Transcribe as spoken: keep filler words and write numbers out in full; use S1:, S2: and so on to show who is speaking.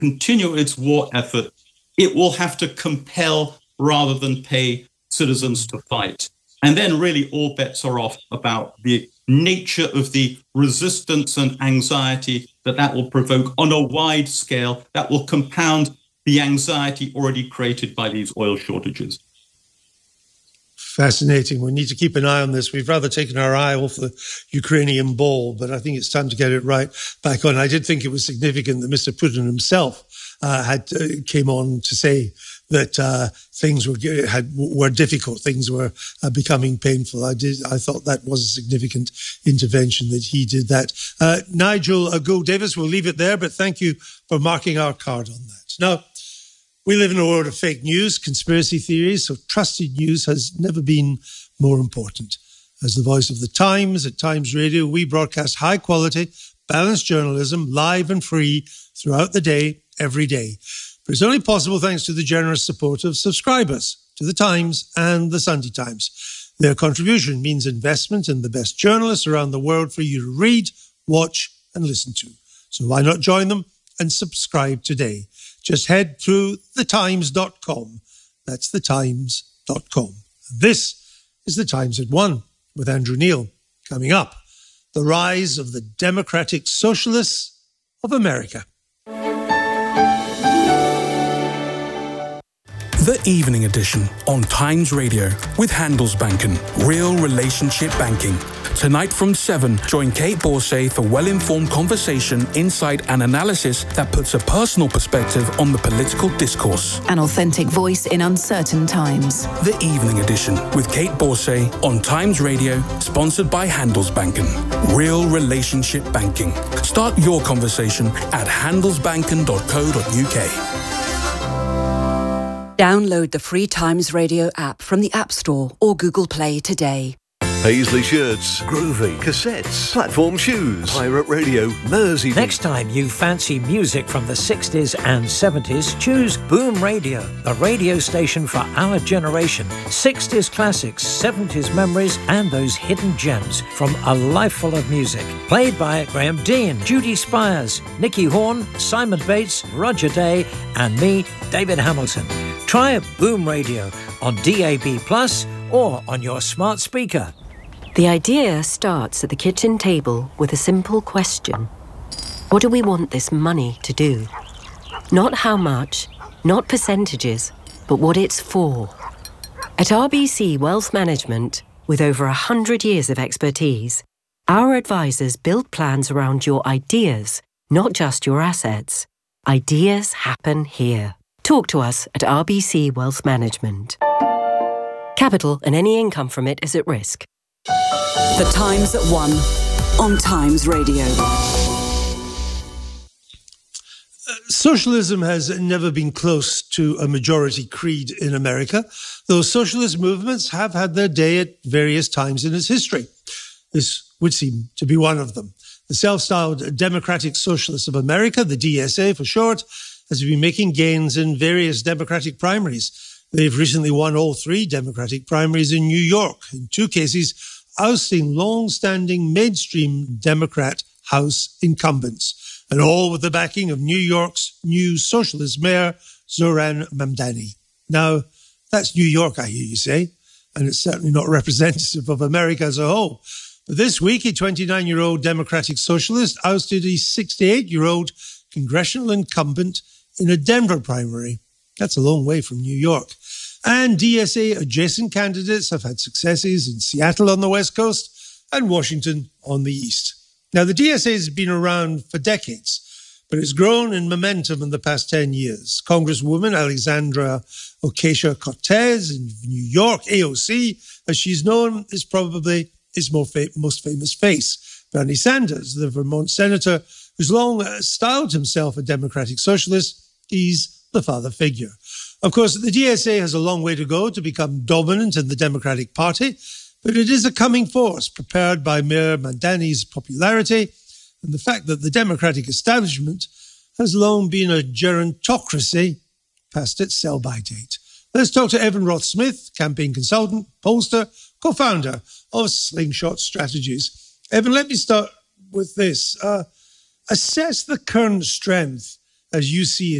S1: continue its war effort, it will have to compel rather than pay citizens to fight. And then really all bets are off about the nature of the resistance and anxiety that that will provoke on a wide scale that will compound the anxiety already created by these oil shortages.
S2: Fascinating. We need to keep an eye on this. We've rather taken our eye off the Ukrainian ball, but I think it's time to get it right back on. I did think it was significant that Mister Putin himself uh, had uh, came on to say that uh, things were had were difficult, things were uh, becoming painful. I did. I thought that was a significant intervention that he did that. Uh, Nigel uh, Gould-Davis, we'll leave it there, but thank you for marking our card on that. Now, we live in a world of fake news, conspiracy theories, so trusted news has never been more important. As the voice of the Times at Times Radio, we broadcast high-quality, balanced journalism, live and free, throughout the day, every day. But it's only possible thanks to the generous support of subscribers to the Times and the Sunday Times. Their contribution means investment in the best journalists around the world for you to read, watch, and listen to. So why not join them and subscribe today? Just head through the times dot com. That's the times dot com. And this is The Times at One with Andrew Neil. Coming up, the rise of the Democratic Socialists of America.
S3: The Evening Edition on Times Radio with Handelsbanken, real relationship banking. Tonight from seven, join Kate Borsay for well-informed conversation, insight and analysis that puts a personal perspective on the political discourse.
S4: An authentic voice in uncertain times.
S3: The Evening Edition with Kate Borsay on Times Radio, sponsored by Handelsbanken. Real relationship banking. Start your conversation at handelsbanken dot co dot uk.
S5: Download the free Times Radio app from the App Store or Google Play today.
S6: Paisley shirts, groovy, cassettes, platform shoes, pirate radio, Mersey.
S7: Next time you fancy music from the sixties and seventies, choose Boom Radio, the radio station for our generation. sixties classics, seventies memories, and those hidden gems from a life full of music. Played by Graham Dean, Judy Spires, Nicky Horn, Simon Bates, Roger Day, and me, David Hamilton. Try Boom Radio on D A B plus or on your smart speaker.
S8: The idea starts at the kitchen table with a simple question. What do we want this money to do? Not how much, not percentages, but what it's for. At R B C Wealth Management, with over one hundred years of expertise, our advisors build plans around your ideas, not just your assets. Ideas happen here. Talk to us at R B C Wealth Management. Capital and any income from it is at risk.
S4: The Times at One on Times Radio.
S2: Uh, socialism has never been close to a majority creed in America, though socialist movements have had their day at various times in its history. This would seem to be one of them. The self-styled Democratic Socialists of America, the D S A for short, has been making gains in various Democratic primaries. They've recently won all three Democratic primaries in New York, in two cases ousting long-standing mainstream Democrat House incumbents, and all with the backing of New York's new socialist mayor, Zohran Mamdani. Now, that's New York, I hear you say, and it's certainly not representative of America as a whole. But this week, a twenty-nine-year-old Democratic Socialist ousted a sixty-eight-year-old congressional incumbent in a Denver primary. That's a long way from New York. And D S A-adjacent candidates have had successes in Seattle on the West Coast and Washington on the East. Now, the D S A has been around for decades, but it's grown in momentum in the past ten years. Congresswoman Alexandra Ocasio-Cortez in New York, A O C, as she's known, is probably its more fa- most famous face. Bernie Sanders, the Vermont senator, who's long styled himself a Democratic Socialist, he's the father figure. Of course, the D S A has a long way to go to become dominant in the Democratic Party, but it is a coming force prepared by Mayor Mamdani's popularity and the fact that the Democratic establishment has long been a gerontocracy past its sell-by date. Let's talk to Evan Roth-Smith, campaign consultant, pollster, co-founder of Slingshot Strategies. Evan, let me start with this. Uh, assess the current strength as you see